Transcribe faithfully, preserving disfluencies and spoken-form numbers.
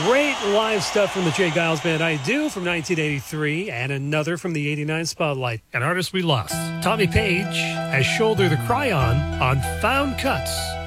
Great live stuff from the Jay Giles Band, I Do, from nineteen eighty-three, and another from the eighty-nine Spotlight, an artist we lost. Tommy Page has Shoulder the Cry On on Found Cuts.